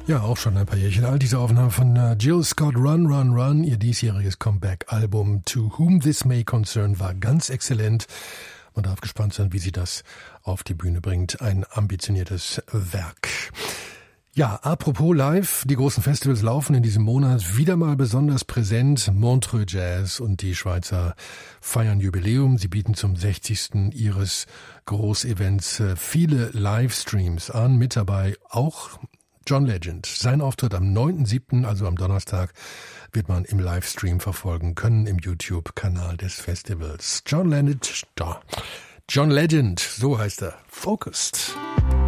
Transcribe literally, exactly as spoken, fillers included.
Ja, auch schon ein paar Jährchen alt, diese Aufnahme von uh, Jill Scott, Run, Run, Run. Ihr diesjähriges Comeback-Album To Whom This May Concern war ganz exzellent. Man darf gespannt sein, wie sie das auf die Bühne bringt. Ein ambitioniertes Werk. Ja, apropos live, die großen Festivals laufen in diesem Monat wieder mal besonders präsent. Montreux Jazz und die Schweizer feiern Jubiläum. Sie bieten zum sechzigsten ihres Großevents viele Livestreams an. Mit dabei auch John Legend. Sein Auftritt am neunten siebten, also am Donnerstag, wird man im Livestream verfolgen können im YouTube-Kanal des Festivals. John Legend, John Legend, so heißt er, Focused.